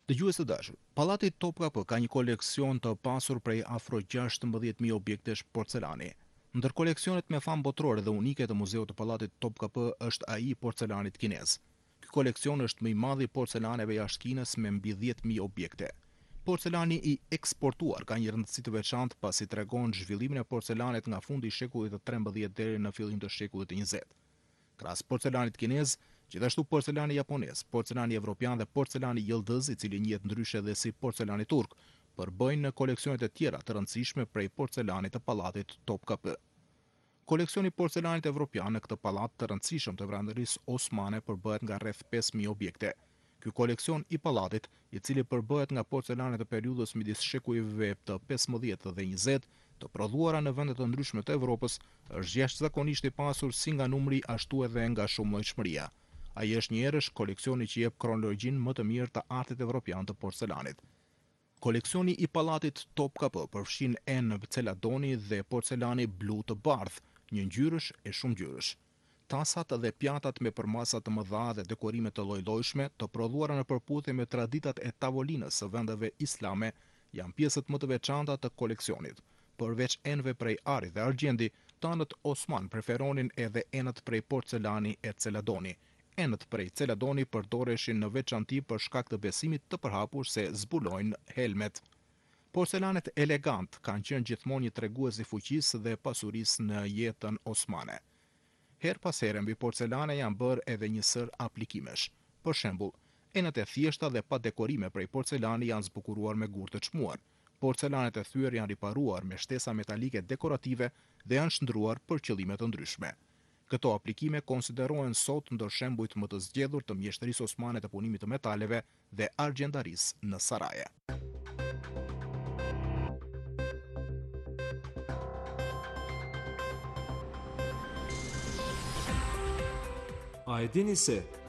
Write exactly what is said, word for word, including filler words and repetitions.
Dëgjues të dashur, Pallati Topkapë ka një koleksion të pasur prej afro gjashtëmbëdhjetë mijë objektesh porcelani. Ndër koleksionet me famë botërore dhe unike të Muzeut të Pallatit Topkapë është ai i porcelanit kinez. Ky koleksion është më i madh i porcelaneve jashtë Kinës me mbi dhjetë mijë objekte. Porcelani i eksportuar ka një rëndësi të veçantë pasi tregon zhvillimin e porcelanit nga fundi i shekullit të trembëdhjetë deri në fillim të shekullit të njëzet. Krahas porcelanit kinez, gjithashtu porcelani japonez, porcelani evropian dhe porcelani yıldız, i cili njihet ndryshe edhe si porcelani turk, përbëjnë në koleksionet e tjera të rëndësishme prej porcelanit të pallatit Topkapë. Koleksioni i porcelanit evropian në këtë pallat të rëndësishëm të Vranërisë Osmane përbëhet nga rreth pesë mijë objekte. Ky koleksion i pallatit, i cili përbëhet nga porcelane të periudhës midis shekujve të pesëmbëdhjetë dhe njëzet, të prodhuara në vende të ndryshme të Evropës, është jashtëzakonisht i pasur si nga numri ashtu edhe nga shumëllojshmëria. Ai është njëherësh koleksioni që jep kronologjinë më të mirë të artit evropian të porcelanit. Koleksioni i pallatit Topkapë përfshin enë celadoni dhe porcelani blu të bardhë, një ngjyrësh e shumë ngjyrësh. Tasat dhe pjatat me përmasa të mëdha dhe dekorime të lloj-llojshme, të prodhuara në përputhje me traditat e tavolinës së vendeve islame, janë pjesët më të veçanta të koleksionit. Përveç enëve prej ari dhe argjendi, tanët Osman preferonin edhe enët prej porcelani e celadoni. Enët prej celadoni përdoreshin në veçanti për shkak të besimit të përhapur se zbulojnë helmet. Porcelanet elegant kanë qenë gjithmonë një tregues i fuqisë dhe pasurisë në jetën osmane. Her pas here mbi porcelane janë bërë edhe një sër aplikimesh. Për shembull, enët e thjeshta dhe pa dekorime prej porcelani janë zbukuruar me gur të çmuar. Porcelanet e thyer janë riparuar me shtesa metalike dekorative dhe janë shndruar për qëllime të ndryshme. Këto aplikime konsiderohen sot ndër shembujt më të zgjedhur të mjeshtrisë osmane të punimit të metaleve dhe argjendarisë në Saraje. A e dini se